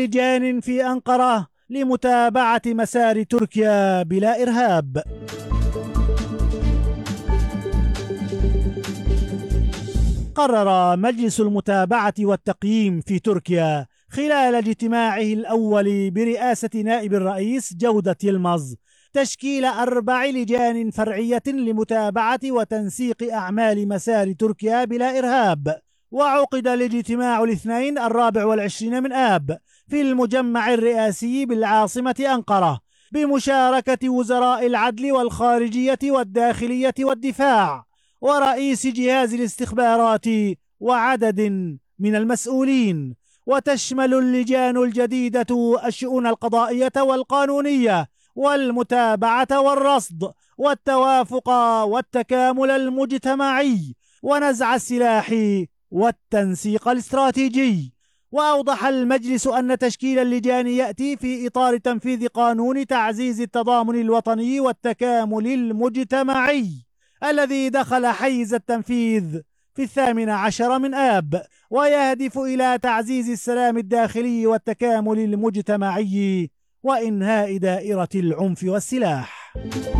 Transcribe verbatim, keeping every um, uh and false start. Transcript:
لجان في أنقرة لمتابعة مسار تركيا بلا إرهاب. قرر مجلس المتابعة والتقييم في تركيا خلال اجتماعه الأول برئاسة نائب الرئيس جودة يلمز تشكيل أربع لجان فرعية لمتابعة وتنسيق أعمال مسار تركيا بلا إرهاب. وعقد الاجتماع الاثنين الرابع والعشرين من آب في المجمع الرئاسي بالعاصمة أنقرة بمشاركة وزراء العدل والخارجية والداخلية والدفاع ورئيس جهاز الاستخبارات وعدد من المسؤولين. وتشمل اللجان الجديدة الشؤون القضائية والقانونية والمتابعة والرصد والتوافق والتكامل المجتمعي ونزع السلاح والتنسيق الاستراتيجي. وأوضح المجلس أن تشكيل اللجان يأتي في إطار تنفيذ قانون تعزيز التضامن الوطني والتكامل المجتمعي الذي دخل حيز التنفيذ في الثامن عشر من آب، ويهدف إلى تعزيز السلام الداخلي والتكامل المجتمعي وإنهاء دائرة العنف والسلاح.